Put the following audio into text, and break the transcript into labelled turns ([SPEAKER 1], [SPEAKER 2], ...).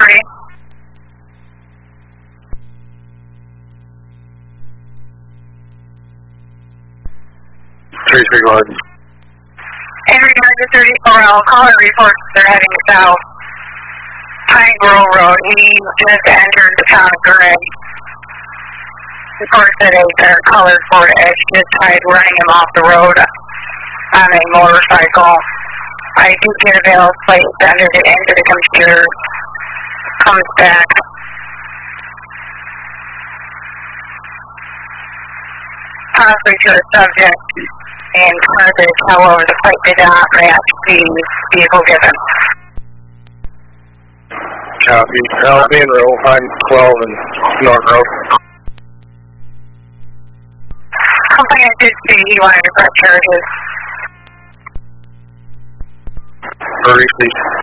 [SPEAKER 1] authority. In regard to 34L, caller reports they're heading south. Pine Grove Road. He just entered the town of Gray. Reports that a colored Ford Edge just tried running him off the road on a motorcycle. I do get a valid plate entered into the computer. Comes back. Possibly to a subject and cartage, however, the plate did not match the vehicle given.
[SPEAKER 2] Copy. Albion Road, I'm 12 and North Road.
[SPEAKER 1] Complainant did see he wanted to press charges.
[SPEAKER 2] Hurry, please.